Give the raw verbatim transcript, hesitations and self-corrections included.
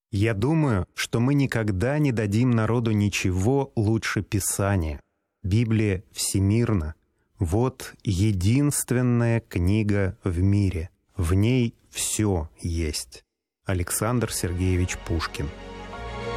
Я думаю, что мы никогда не дадим народу ничего лучше Писания. Библия всемирна. Вот единственная книга в мире. В ней все есть. Александр Сергеевич Пушкин.